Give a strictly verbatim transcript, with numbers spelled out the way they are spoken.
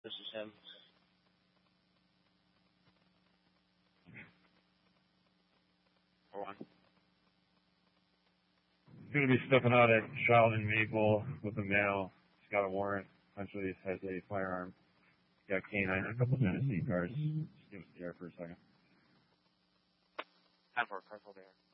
This is him. Hold on. He's going to be stepping out at Child and Maple with a male. He's got a warrant. Essentially, he has a firearm. He's got a canine and a couple of Tennessee cars. Just give us the air for a second. Time for a car there.